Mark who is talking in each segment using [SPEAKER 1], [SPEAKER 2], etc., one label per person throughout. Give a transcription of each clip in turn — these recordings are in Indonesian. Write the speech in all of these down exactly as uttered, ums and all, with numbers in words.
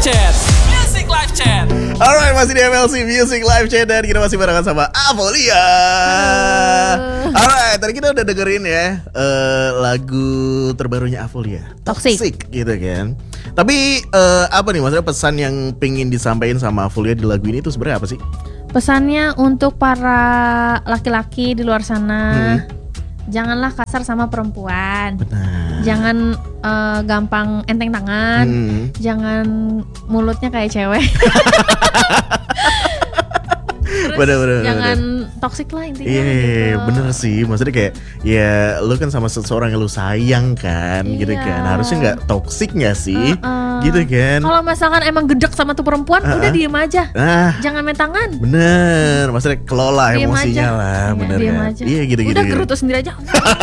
[SPEAKER 1] Chat, Music Live Chat.
[SPEAKER 2] Alright, masih di M L C Music Live Chat dan kita masih barengan sama Avolia. Alright, tadi kita udah dengerin ya uh, lagu terbarunya Avolia,
[SPEAKER 3] Toxic.
[SPEAKER 2] Toxic gitu kan. Tapi uh, apa nih maksudnya pesan yang pengen disampaikan sama Avolia di lagu ini tuh sebenarnya apa sih?
[SPEAKER 3] Pesannya untuk para laki-laki di luar sana, hmm. janganlah kasar sama perempuan.
[SPEAKER 2] Benar.
[SPEAKER 3] Jangan uh, gampang enteng tangan. Hmm. Jangan mulutnya kayak cewek. Terus
[SPEAKER 2] bener, bener,
[SPEAKER 3] jangan toksik lah intinya.
[SPEAKER 2] Iya, yeah,
[SPEAKER 3] gitu.
[SPEAKER 2] bener sih. Maksudnya kayak ya lu kan sama seseorang yang lu sayang kan, yeah. gitu kan. Harusnya nggak toksik nggak sih, uh-uh. gitu kan.
[SPEAKER 3] Kalau misalkan emang gedek sama tuh perempuan, uh-uh. udah diem aja.
[SPEAKER 2] Nah,
[SPEAKER 3] jangan main tangan.
[SPEAKER 2] Bener, maksudnya kelola
[SPEAKER 3] diem
[SPEAKER 2] emosinya
[SPEAKER 3] aja.
[SPEAKER 2] lah,
[SPEAKER 3] ya,
[SPEAKER 2] bener
[SPEAKER 3] diem
[SPEAKER 2] kan.
[SPEAKER 3] Aja.
[SPEAKER 2] Iya gitu-gitu.
[SPEAKER 3] Udah
[SPEAKER 2] gitu.
[SPEAKER 3] gerutu sendiri aja.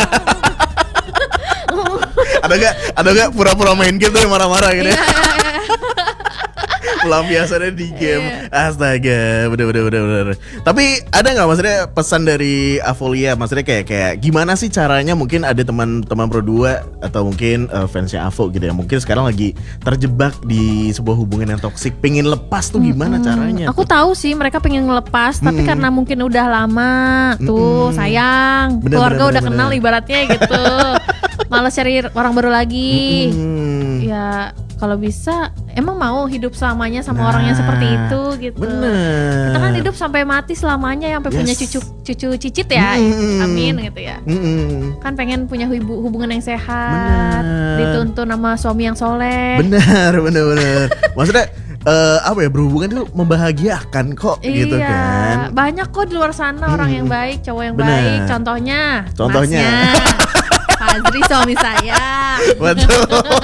[SPEAKER 2] Ada gak, ada gak pura-pura main game tuh marah-marah gitu ya? Pelampiasannya di game. Astaga, bener-bener bener-bener. Tapi ada gak maksudnya pesan dari Avolia? Maksudnya kayak kayak gimana sih caranya? Mungkin ada teman-teman Pro dua atau mungkin uh, fansnya Avo gitu ya. Mungkin sekarang lagi terjebak di sebuah hubungan yang toksik, pengen lepas tuh gimana hmm, caranya?
[SPEAKER 3] Aku
[SPEAKER 2] tuh?
[SPEAKER 3] tahu sih mereka pengen ngelepas, hmm. tapi karena mungkin udah lama tuh hmm. sayang, bener, keluarga bener, udah bener, kenal bener. Ibaratnya gitu. Malah cari orang baru lagi. Hmm. Ya kalau bisa emang mau hidup selamanya sama nah, orang yang seperti itu gitu.
[SPEAKER 2] Bener.
[SPEAKER 3] Kita kan hidup sampai mati selamanya, sampai yes. punya cucu cucu cicit ya. Mm. Amin gitu ya. Mm. Kan pengen punya hubungan yang sehat, bener. Dituntun sama suami yang soleh.
[SPEAKER 2] Bener, bener, bener. Maksudnya uh, apa ya, berhubungan itu membahagiakan kok
[SPEAKER 3] iya,
[SPEAKER 2] gitu kan.
[SPEAKER 3] Banyak kok di luar sana hmm. orang yang baik, cowok yang bener. Baik. Contohnya,
[SPEAKER 2] Contohnya.
[SPEAKER 3] Fazri suami saya.
[SPEAKER 2] Betul.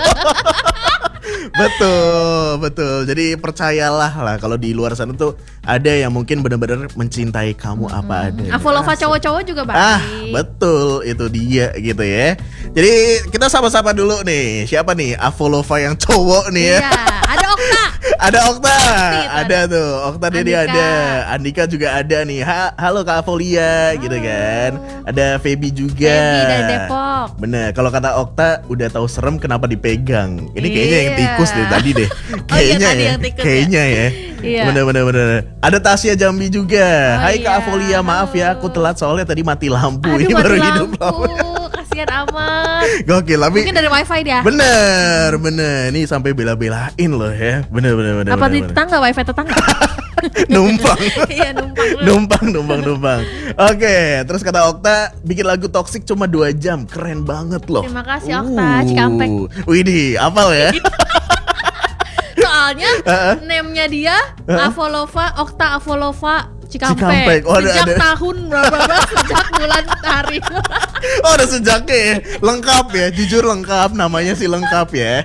[SPEAKER 2] Betul, betul. Jadi percayalah lah kalau di luar sana tuh ada yang mungkin benar-benar mencintai kamu hmm. apa adanya.
[SPEAKER 3] Avolova cowok-cowok juga baik.
[SPEAKER 2] Ah, betul, itu dia gitu ya. Jadi kita sama-sama dulu nih. Siapa nih Avolova yang cowok nih ya?
[SPEAKER 3] Iya, ada Okta.
[SPEAKER 2] Ada Okta, ada, ada tuh. Okta
[SPEAKER 3] Andika.
[SPEAKER 2] Dia ada. Andika juga ada nih. Ha, halo Kak Avolia, halo. Gitu kan. Ada Feby juga.
[SPEAKER 3] Feby dari Depok.
[SPEAKER 2] Bener. Kalau kata Okta udah tahu serem kenapa dipegang. Ini
[SPEAKER 3] iya.
[SPEAKER 2] kayaknya yang tikus deh tadi deh. Kayaknya
[SPEAKER 3] oh, iya,
[SPEAKER 2] ya.
[SPEAKER 3] tikus,
[SPEAKER 2] kayaknya ya.
[SPEAKER 3] Iya.
[SPEAKER 2] Bener bener bener. Ada Tasya Jambi juga.
[SPEAKER 3] Oh,
[SPEAKER 2] Hai
[SPEAKER 3] iya.
[SPEAKER 2] Kak Avolia, maaf ya aku telat soalnya tadi mati lampu.
[SPEAKER 3] Aduh,
[SPEAKER 2] ini
[SPEAKER 3] mati
[SPEAKER 2] baru
[SPEAKER 3] lampu.
[SPEAKER 2] Hidup lampu.
[SPEAKER 3] Kasian amat.
[SPEAKER 2] Gokil, tapi
[SPEAKER 3] mungkin dari wifi dia.
[SPEAKER 2] Bener, bener. Ini sampai bela-belain loh ya. Bener, bener, bener.
[SPEAKER 3] Apa
[SPEAKER 2] bener,
[SPEAKER 3] di
[SPEAKER 2] bener.
[SPEAKER 3] tetangga, wifi tetangga?
[SPEAKER 2] Numpang.
[SPEAKER 3] Iya, numpang.
[SPEAKER 2] numpang, numpang, numpang. Oke, terus kata Okta, bikin lagu Toxic cuma dua jam. Keren banget loh.
[SPEAKER 3] Terima kasih Okta, uh. Cikampek.
[SPEAKER 2] Widih, hafal ya.
[SPEAKER 3] Soalnya uh-uh. name-nya dia uh-uh. Avolova, Okta Avolova Cikampek,
[SPEAKER 2] Cikampek. Oh,
[SPEAKER 3] sejak
[SPEAKER 2] ada, ada.
[SPEAKER 3] tahun berapa, sejak bulan hari.
[SPEAKER 2] Oh, ada sejaknya ya. Lengkap ya, jujur lengkap, namanya sih lengkap ya.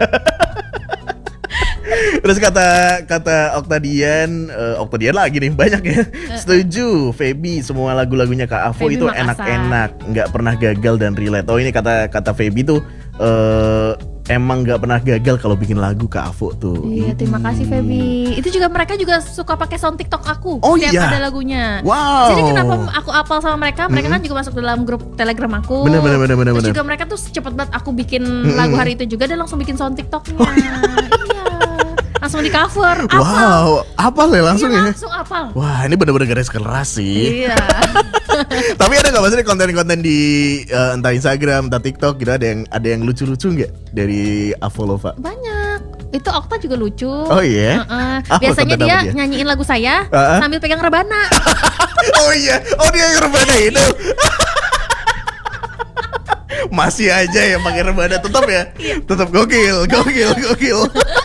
[SPEAKER 2] Terus kata kata Oktadian, uh, Oktadian lagi nih banyak ya. Setuju, Feby semua lagu-lagunya Kak Avo Feby itu Makassar. Enak-enak, nggak pernah gagal dan relate. Oh ini kata kata Feby tuh uh, emang nggak pernah gagal kalau bikin lagu Kak Avo tuh.
[SPEAKER 3] Iya, terima kasih Feby. Itu juga mereka juga suka pakai sound TikTok aku.
[SPEAKER 2] Oh
[SPEAKER 3] setiap
[SPEAKER 2] iya.
[SPEAKER 3] ada lagunya.
[SPEAKER 2] Wow.
[SPEAKER 3] Jadi kenapa aku apal sama mereka? Mereka mm-hmm. kan juga masuk dalam grup Telegram aku.
[SPEAKER 2] Bener bener bener bener.
[SPEAKER 3] Terus juga mereka tuh cepet banget aku bikin mm-hmm. lagu hari itu juga dan langsung bikin sound TikToknya.
[SPEAKER 2] Oh, iya.
[SPEAKER 3] Iya. Langsung di cover. Apal.
[SPEAKER 2] Wow, apal ya langsung
[SPEAKER 3] iya,
[SPEAKER 2] ya.
[SPEAKER 3] Langsung apal.
[SPEAKER 2] Wah, ini bener-bener garis keras sih.
[SPEAKER 3] Iya.
[SPEAKER 2] Tapi ada nggak maksudnya konten-konten di uh, entah Instagram, entah TikTok gitu, ada yang ada yang lucu-lucu nggak dari Avolova?
[SPEAKER 3] Banyak. Itu Okta juga lucu.
[SPEAKER 2] Oh iya.
[SPEAKER 3] Uh-uh. Biasanya dia, dia nyanyiin lagu saya uh-uh. sambil pegang rebana.
[SPEAKER 2] Oh iya. Oh dia yang rebana itu. Masih aja ya pakai rebana, tetap ya. Tetap gokil, gokil, gokil.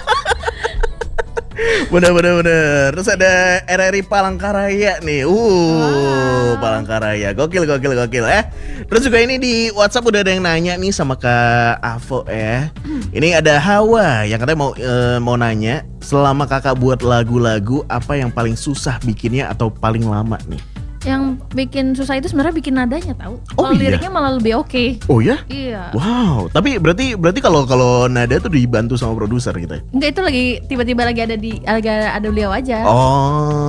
[SPEAKER 2] Bener-bener. Terus ada R R I Palangkaraya nih. Uh, wow. Palangkaraya. Gokil, gokil, gokil eh. Terus juga ini di WhatsApp udah ada yang nanya nih sama Kak Avo ya. Hmm. Ini ada Hawa yang katanya mau e, mau nanya, selama Kakak buat lagu-lagu apa yang paling susah bikinnya atau paling lama nih?
[SPEAKER 3] Yang bikin susah itu sebenarnya bikin nadanya tahu.
[SPEAKER 2] Oh,
[SPEAKER 3] kalau
[SPEAKER 2] iya?
[SPEAKER 3] liriknya malah lebih oke. Okay.
[SPEAKER 2] Oh ya?
[SPEAKER 3] Iya.
[SPEAKER 2] Wow. Tapi berarti berarti kalau kalau nada tuh dibantu sama produser gitu ya?
[SPEAKER 3] Enggak, itu lagi tiba-tiba lagi ada di lagi ada beliau aja.
[SPEAKER 2] Oh.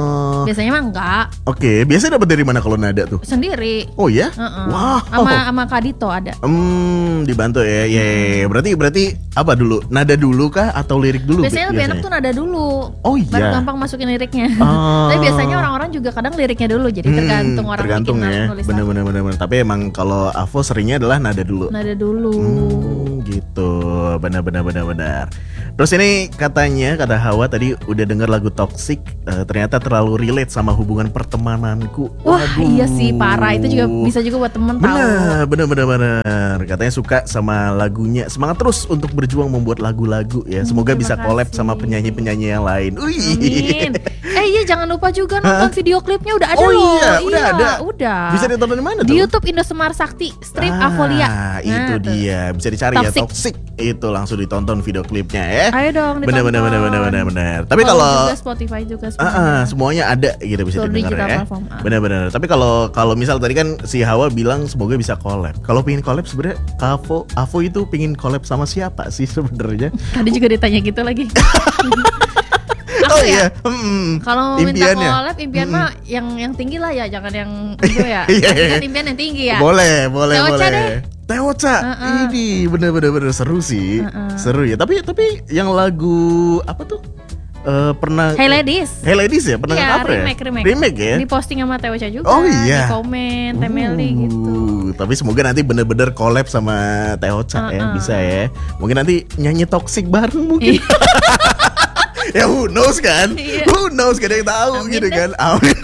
[SPEAKER 3] Biasanya mah enggak.
[SPEAKER 2] Oke, biasanya dapat dari mana kalau nada tuh?
[SPEAKER 3] Sendiri.
[SPEAKER 2] Oh ya?
[SPEAKER 3] Heeh.
[SPEAKER 2] Wow.
[SPEAKER 3] Sama sama Kadito ada.
[SPEAKER 2] Hmm, dibantu ya. Ya, ya, ya. berarti berarti apa dulu? Nada dulu kah atau lirik dulu?
[SPEAKER 3] Biasanya lebih enak tuh nada dulu.
[SPEAKER 2] Oh iya.
[SPEAKER 3] Baru gampang masukin liriknya.
[SPEAKER 2] Oh.
[SPEAKER 3] Tapi biasanya orang-orang juga kadang liriknya dulu. Jadi
[SPEAKER 2] Hmm,
[SPEAKER 3] tergantung orang
[SPEAKER 2] tergantung
[SPEAKER 3] bikin
[SPEAKER 2] ya.
[SPEAKER 3] nulis apa.
[SPEAKER 2] Bener-bener bener-bener. Tapi emang kalau Avo seringnya adalah nada dulu.
[SPEAKER 3] Nada dulu.
[SPEAKER 2] Hmm, gitu. Benar-benar benar-benar. Terus ini katanya kata Hawa tadi udah denger lagu Toxic, uh, ternyata terlalu relate sama hubungan pertemananku.
[SPEAKER 3] Wah,
[SPEAKER 2] Waduh.
[SPEAKER 3] iya sih parah. Itu juga bisa juga buat temen tahu.
[SPEAKER 2] Bener, bener, bener, bener. Katanya suka sama lagunya. Semangat terus untuk berjuang membuat lagu-lagu ya. Semoga
[SPEAKER 3] Hmm,
[SPEAKER 2] bisa
[SPEAKER 3] terima
[SPEAKER 2] collab
[SPEAKER 3] kasih.
[SPEAKER 2] sama penyanyi-penyanyi yang lain. Wih.
[SPEAKER 3] Amin. Eh iya jangan lupa juga nonton video klipnya udah ada
[SPEAKER 2] Oh
[SPEAKER 3] loh.
[SPEAKER 2] iya, udah ada.
[SPEAKER 3] Udah.
[SPEAKER 2] Bisa ditonton di mana tuh?
[SPEAKER 3] Di YouTube Indosemar Sakti strip
[SPEAKER 2] Ah,
[SPEAKER 3] Avolia.
[SPEAKER 2] itu
[SPEAKER 3] Nah, tuh.
[SPEAKER 2] dia. Bisa dicari ya
[SPEAKER 3] Toxic.
[SPEAKER 2] Toxic. Itu langsung ditonton video klipnya ya.
[SPEAKER 3] Ayo dong ditonton.
[SPEAKER 2] Bener bener bener bener bener bener. Tapi
[SPEAKER 3] Follow
[SPEAKER 2] kalau
[SPEAKER 3] juga Spotify juga
[SPEAKER 2] Ah, ah,
[SPEAKER 3] semuanya.
[SPEAKER 2] semuanya ada gitu bisa
[SPEAKER 3] Seluruh
[SPEAKER 2] didengar
[SPEAKER 3] digital
[SPEAKER 2] ya.
[SPEAKER 3] platform, ah.
[SPEAKER 2] Bener-bener. Tapi kalau kalau misal tadi kan si Hawa bilang semoga bisa collab. Kalau pengen collab sebenarnya Avo Avo itu pengen collab sama siapa sih sebenarnya?
[SPEAKER 3] Tadi juga ditanya gitu lagi. Aku
[SPEAKER 2] Oh
[SPEAKER 3] ya,
[SPEAKER 2] iya. Hmm,
[SPEAKER 3] kalau minta
[SPEAKER 2] impiannya.
[SPEAKER 3] collab impian mah yang yang tinggi lah ya, jangan yang itu ya.
[SPEAKER 2] Iya, iya.
[SPEAKER 3] Kan impian yang tinggi ya.
[SPEAKER 2] Boleh, boleh,
[SPEAKER 3] Teocha
[SPEAKER 2] boleh.
[SPEAKER 3] deh.
[SPEAKER 2] Teocha.
[SPEAKER 3] Uh-uh.
[SPEAKER 2] Ini bener-bener bener seru sih.
[SPEAKER 3] Uh-uh.
[SPEAKER 2] Seru ya. Tapi tapi yang lagu apa tuh? Eh, pernah
[SPEAKER 3] Hey Ladies.
[SPEAKER 2] Hey Ladies ya, pernah
[SPEAKER 3] Iya,
[SPEAKER 2] cover ya?
[SPEAKER 3] remake, remake.
[SPEAKER 2] Remake ya?
[SPEAKER 3] Di posting sama Teocha juga.
[SPEAKER 2] Oh, iya.
[SPEAKER 3] Di komen, Temeli
[SPEAKER 2] Uh,
[SPEAKER 3] gitu.
[SPEAKER 2] Tapi semoga nanti bener-bener collab sama Teocha ya,
[SPEAKER 3] Uh-uh.
[SPEAKER 2] bisa ya. Mungkin nanti nyanyi Toxic bareng mungkin. Ya who knows kan?
[SPEAKER 3] Iya.
[SPEAKER 2] Who knows, gak ada yang tahu
[SPEAKER 3] Amin
[SPEAKER 2] gitu
[SPEAKER 3] deh.
[SPEAKER 2] kan. Amin.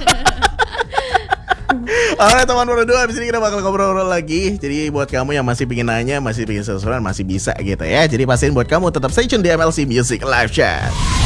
[SPEAKER 2] Alright teman berdua, abis ini kita bakal ngobrol-ngobrol lagi. Jadi buat kamu yang masih pingin nanya, masih pingin sesuatu, masih bisa gitu ya. Jadi pastiin buat kamu tetap stay tune di M L C Music Live Chat.